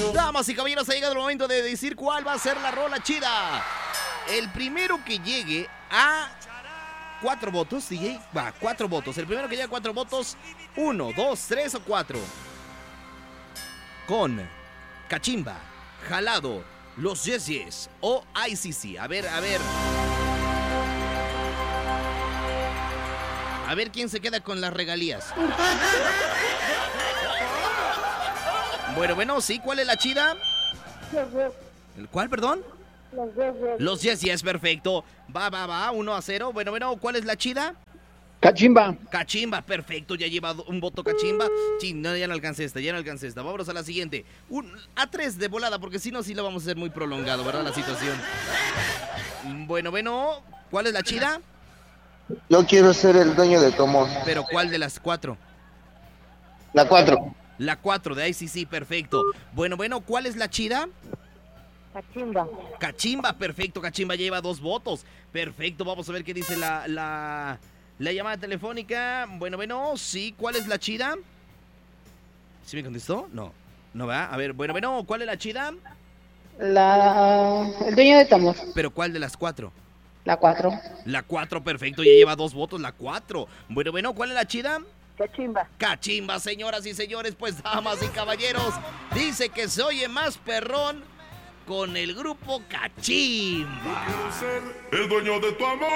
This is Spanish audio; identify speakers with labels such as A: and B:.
A: Damas y caballeros, ha llegado el momento de decir cuál va a ser la rola chida. El primero que llegue a 4 votos, DJ, va, 4 votos. El primero que llegue a 4 votos, 1, 2, 3 o 4. Con Cachimba, Jalado, Los Yes Yes o ICC. A ver. A ver quién se queda con las regalías. Bueno, sí, ¿cuál es la chida? ¿El cuál, perdón? Los Yes Yes, perfecto. Va, 1-0. Bueno, ¿cuál es la chida?
B: Cachimba.
A: Cachimba, perfecto, ya lleva un voto Cachimba. Chin, no, ya no alcancé esta. Vámonos a la siguiente. A 3 de volada, porque si no, sí lo vamos a hacer muy prolongado, ¿verdad? La situación. Bueno, ¿cuál es la chida?
B: Yo quiero ser el dueño de tu amor.
A: ¿Pero cuál de las 4?
B: La 4.
A: La 4 de ICC, perfecto. Bueno, ¿cuál es la chida? Cachimba, perfecto, Cachimba lleva 2 votos. Perfecto, vamos a ver qué dice la llamada telefónica. Bueno, sí, ¿cuál es la chida? ¿Sí me contestó? No va. A ver, bueno, ¿cuál es la chida?
C: El dueño de tu amor.
A: ¿Pero cuál de las 4?
C: La 4.
A: La 4, perfecto, ya lleva 2 votos, la 4. Bueno, ¿cuál es la chida? Cachimba, señoras y señores, pues damas y caballeros, dice que se oye más perrón con el grupo Cachimba.
D: El dueño de tu amor.